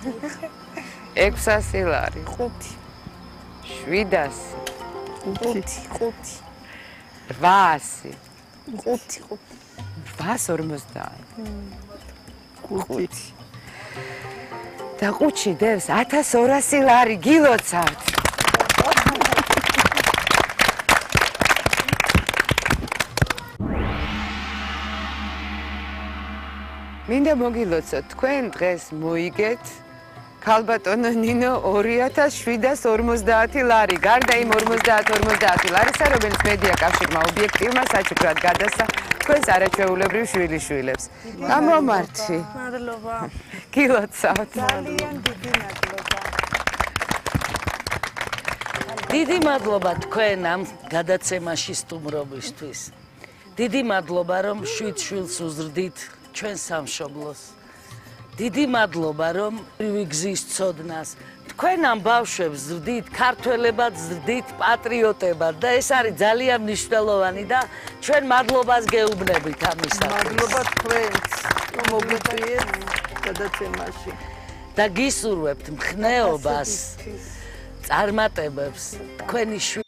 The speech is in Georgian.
600 ლარი. 5. 700. 5. 800. 5. 850. 5. და ყუთში დევს 1200 ლარი გილოცავთ. მინდა მოგილოცოთ, თქვენ დღეს მოიგეთ ქალბატონო ნინო 2750 ლარი. გარდა იმ 50 ლარისა, რომელიც მედია კავშირმა ობიექტივმა საჩუქრად გადასცა თქვენს არაჩვეულებრივ შვილიშვილებს. გამომართვი. მადლობა. გილოცავთ. ძალიან დიდი მადლობა. დიდი მადლობა თქვენ ამ გადაცემაში სტუმრობისთვის. დიდი მადლობა რომ 7 შვილს უზრდით ჩვენ სამშობლოს. დიდი მადლობა რომ ვიგზის ცოდნას. თქვენ ამ ბავშვებს ზრდით, ქართველებად ზრდით, პატრიოტებად და ეს არის ძალიან მნიშვნელოვანი და ჩვენ მადლობას გეუბნებით ამისათვის. მადლობა თქვენს, რომ მოგვიწვიეთ გადაცემაში. და გისურვებთ მხნეობას, წარმატებებს თქვენი